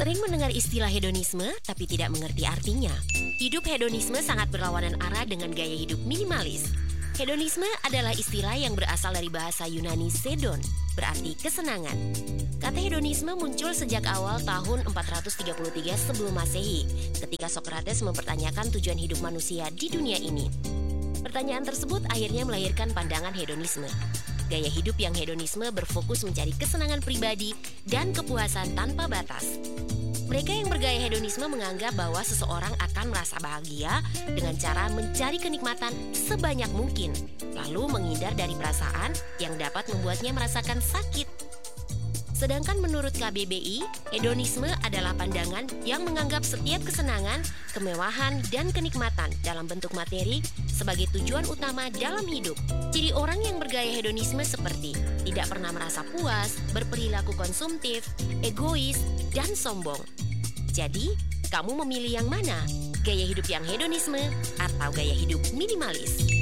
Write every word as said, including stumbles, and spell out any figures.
Sering mendengar istilah hedonisme, tapi tidak mengerti artinya. Hidup hedonisme sangat berlawanan arah dengan gaya hidup minimalis. Hedonisme adalah istilah yang berasal dari bahasa Yunani sedon, berarti kesenangan. Kata hedonisme muncul sejak awal tahun empat ratus tiga puluh tiga sebelum Masehi, ketika Sokrates mempertanyakan tujuan hidup manusia di dunia ini. Pertanyaan tersebut akhirnya melahirkan pandangan hedonisme. Gaya hidup yang hedonisme berfokus mencari kesenangan pribadi dan kepuasan tanpa batas. Mereka yang bergaya hedonisme menganggap bahwa seseorang akan merasa bahagia dengan cara mencari kenikmatan sebanyak mungkin, lalu menghindar dari perasaan yang dapat membuatnya merasakan sakit. Sedangkan menurut K B B I, hedonisme adalah pandangan yang menganggap setiap kesenangan, kemewahan, dan kenikmatan dalam bentuk materi sebagai tujuan utama dalam hidup. Jadi orang yang bergaya hedonisme seperti tidak pernah merasa puas, berperilaku konsumtif, egois, dan sombong. Jadi, kamu memilih yang mana? Gaya hidup yang hedonisme atau gaya hidup minimalis?